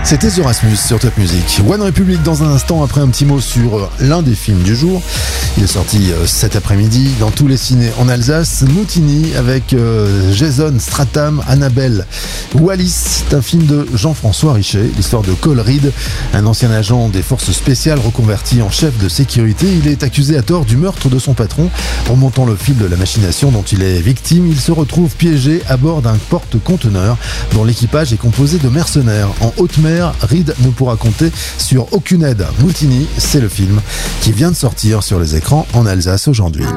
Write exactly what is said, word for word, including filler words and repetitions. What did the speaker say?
C'était The Rasmus sur Top Music. One Republic dans un instant, après un petit mot sur l'un des films du jour. Il est sorti euh, cet après-midi dans tous les cinés en Alsace. Mutiny avec euh, Jason Statham, Annabelle Wallis. C'est un film de Jean-François Richet, l'histoire de Cole Reed, un ancien agent des forces spéciales reconverti en chef de sécurité. Il est accusé à tort du meurtre de son patron. Remontant le fil de la machination dont il est victime, il se retrouve piégé à bord d'un porte-conteneur dont l'équipage est composé de mercenaires. En haute mer, Reed ne pourra compter sur aucune aide. Mutiny, c'est le film qui vient de sortir sur les écrans en Alsace aujourd'hui.